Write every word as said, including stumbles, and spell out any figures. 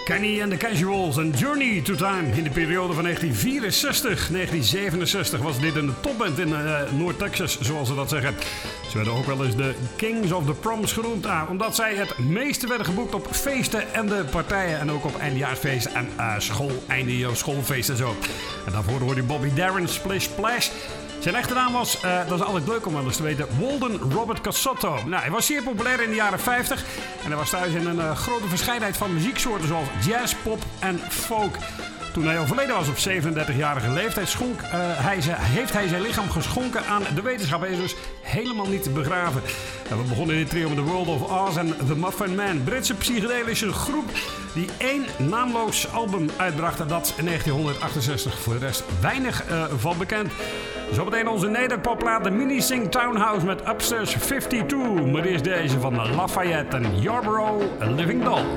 Kenny and the Casuals en Journey to Time. In de periode van negentien vierenzestig tot negentien zevenenzestig was dit een topband in uh, Noord-Texas, zoals ze dat zeggen. Ze werden ook wel eens de Kings of the Proms genoemd, ah, omdat zij het meeste werden geboekt op feesten en de partijen. En ook op eindejaarsfeesten en uh, school, eindejaars-schoolfeesten en zo. En daarvoor hoorde je Bobby Darin, Splish Splash. Zijn echte naam was, uh, dat is altijd leuk om wel eens te weten, Walden Robert Casotto. Nou, hij was zeer populair in de jaren vijftig en hij was thuis in een uh, grote verscheidenheid van muzieksoorten zoals jazz, pop en folk. Toen hij overleden was op zevenendertigjarige leeftijd schonk, uh, hij ze, heeft hij zijn lichaam geschonken aan de wetenschap. Hij is dus helemaal niet begraven. En we begonnen in dit trio met The World of Oz en The Muffin Man. Britse psychedelische groep die één naamloos album uitbracht. En dat in negentienhonderdachtenzestig. Voor de rest weinig uh, van bekend. Zometeen onze nederpoplaat, de Mini-Sing Townhouse met Upstairs vijfentwintig. Maar eerst deze van Lafayette en Yarborough, A Living Doll.